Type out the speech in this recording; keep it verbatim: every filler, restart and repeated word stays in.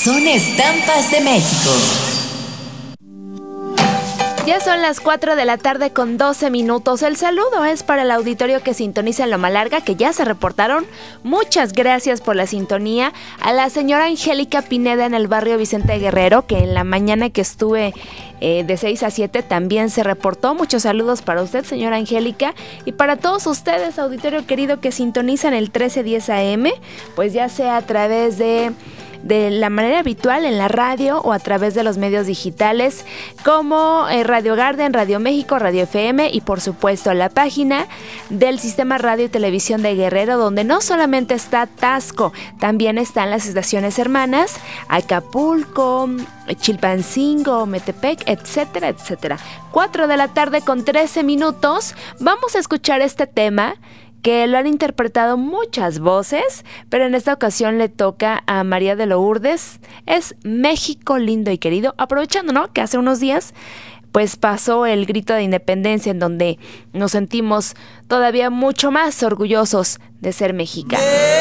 Son estampas de México. Ya son las cuatro de la tarde con doce minutos. El saludo es para el auditorio que sintoniza en Loma Larga, que ya se reportaron. Muchas gracias por la sintonía. A la señora Angélica Pineda en el barrio Vicente Guerrero, que en la mañana que estuve eh, de seis a siete también se reportó. Muchos saludos para usted, señora Angélica. Y para todos ustedes, auditorio querido, que sintonizan el trece diez A M, pues ya sea a través de... de la manera habitual en la radio o a través de los medios digitales como eh, Radio Garden, Radio México, Radio F M y por supuesto la página del Sistema Radio y Televisión de Guerrero, donde no solamente está Taxco, también están las estaciones hermanas Acapulco, Chilpancingo, Metepec, etcétera, etcétera. cuatro de la tarde con trece minutos. Vamos a escuchar este tema que lo han interpretado muchas voces, pero en esta ocasión le toca a María de Lourdes. Es México lindo y querido, aprovechando, ¿no?, que hace unos días pues pasó el grito de independencia, en donde nos sentimos todavía mucho más orgullosos de ser mexicanos.